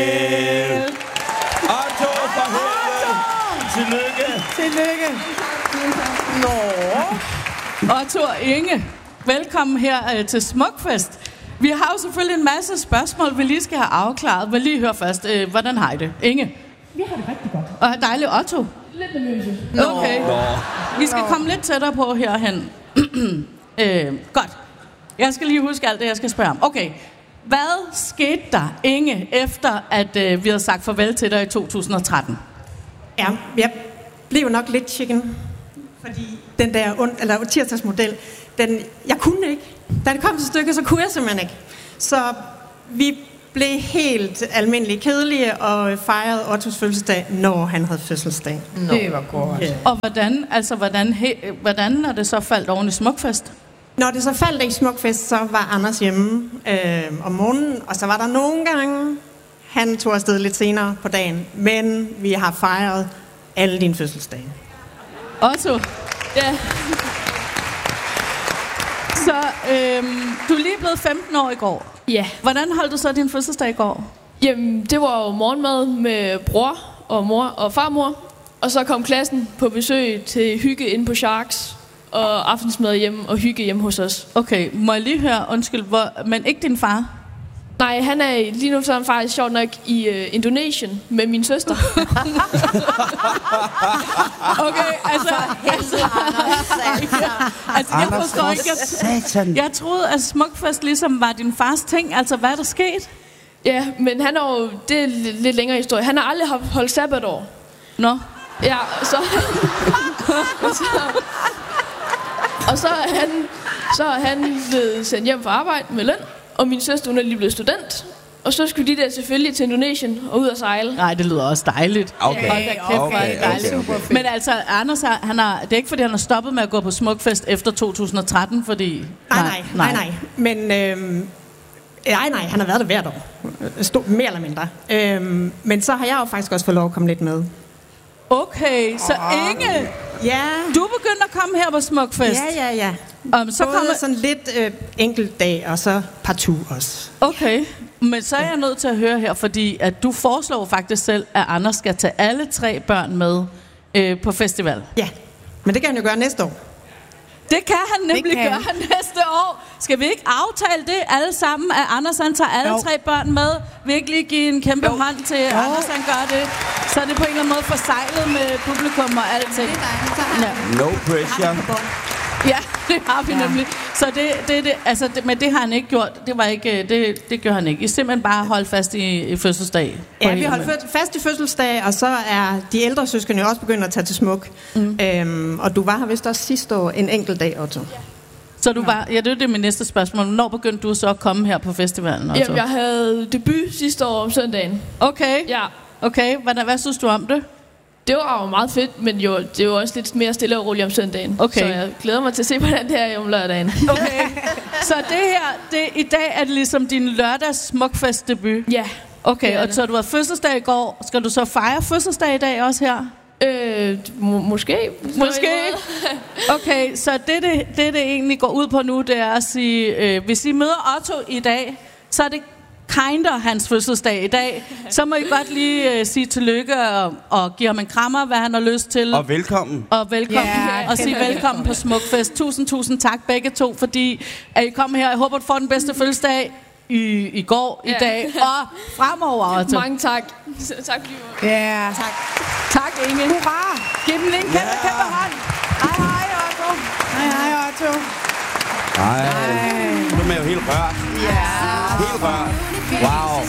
Otto for helvede! Tillykke. Nå. Otto og Inge, velkommen her til Smukfest. Vi har jo selvfølgelig en masse spørgsmål, vi lige skal have afklaret. Men lige hør først, hvordan har I det? Inge? Vi har det rigtig godt. Og dejligt, Otto? Lidt nervøse. Okay. Vi skal komme lidt tættere på herhen. Godt. Jeg skal lige huske alt det, jeg skal spørge om. Okay. Hvad skete der, Inge, efter at vi havde sagt farvel til dig i 2013? Ja, jeg blev nok lidt chicken. Fordi den der tirsdagsmodel, jeg kunne ikke. Da det kom til stykket, så kunne jeg simpelthen ikke. Så vi blev helt almindeligt kedelige og fejrede Ottos fødselsdag, når han havde fødselsdag. Det var godt. Yeah. Og hvordan er det så faldt oven i Smukfest? Når det så faldt i Smukfest, så var Anders hjemme om morgenen, og så var der nogle gange, han tog afsted lidt senere på dagen, men vi har fejret alle dine fødselsdage. Otto? Ja. Så du er lige blevet 15 år i går. Ja. Hvordan holdt du så din fødselsdag i går? Jamen, det var jo morgenmad med bror og mor og farmor. Og så kom klassen på besøg til hygge inde på Sharks. Og aftensmad hjemme og hygge hjemme hos os. Okay, må jeg lige høre, undskyld, men ikke din far? Nej, han er lige nu så faktisk sjovt nok i Indonesien med min søster. Okay, altså jeg forstår ikke. Jeg troede, at Smukfest ligesom var din fars ting. Altså, hvad er der sket? Ja, men han er jo, det er lidt længere historie. Han har aldrig holdt sabbatår. Nå. Ja, og så er han blevet sendt hjem fra arbejde med løn. Og min søster, hun er lige blevet student. Og så skulle de der selvfølgelig til Indonesien og ud og sejle. Nej, det lyder også dejligt. Okay. Men altså, Anders, det er ikke, fordi han har stoppet med at gå på Smukfest efter 2013, fordi... Nej. Men han har været der hvert år. Mere eller mindre. Men så har jeg jo faktisk også fået lov at komme lidt med. Okay, så Inge, ja. Du begynder at komme her på Smukfest. Ja. Så kommer sådan lidt enkelt dag, og så partout også. Okay, men så er jeg nødt til at høre her, fordi at du foreslår faktisk selv, at Anders skal tage alle 3 børn med på festival. Ja, men det kan han jo gøre næste år. Det kan han nemlig gøre næste år. Skal vi ikke aftale det alle sammen, at Anders han tager alle 3 børn med? Vil ikke lige give en kæmpe hånd til Anders, han gør det? Så er det på en eller anden måde forsejlet med publikum og alt det. No pressure. Ja, det har vi nemlig. Så men det har han ikke gjort. Det var ikke det gjorde han ikke. I simpelthen bare holdt fast i fødselsdag. Ja, vi holdt fast i fødselsdag, og så er de ældre søskende også begyndt at tage til Smuk. Og du var her vist også sidste år en enkelt dag, Otto. Ja. Så du var, det er det mit næste spørgsmål. Når begyndte du så at komme her på festivalen, Otto? Jamen, jeg havde debut sidste år om søndagen. Okay. Ja. Okay, hvad synes du om det? Det var jo meget fedt, men jo, det er jo også lidt mere stille og roligt om søndagen. Okay. Så jeg glæder mig til at se, hvordan det er om lørdagen. Okay. Så i dag er det ligesom din lørdags Smukfest debut? Ja. Okay, og så du har fødselsdag i går. Skal du så fejre fødselsdag i dag også her? Måske. Okay, så det egentlig går ud på nu, det er at sige, hvis I møder Otto i dag, så er det kinder hans fødselsdag i dag. Så må I godt lige sige tillykke og give ham en krammer, hvad han har lyst til. Og velkommen. Og sige velkommen på Smukfest. Tusind tak begge to, fordi at I kom her. Jeg håber, du får den bedste fødselsdag i går, i dag og fremover, Otto. Mange tak. Tak, lige ja. Tak, Inge. Hurra! Giv dem lige en kæmpe hånd. Hej, Otto. Hej, Otto. Nej, nu er jeg jo helt rørt. Ja. Helt rørt. Wow.